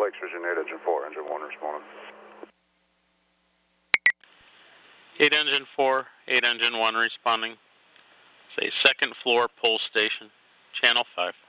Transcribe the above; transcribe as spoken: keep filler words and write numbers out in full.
Lakes, Region eight, Engine four, Engine one responding. eight Engine four, eight Engine one responding. It's a second floor pull station, channel five.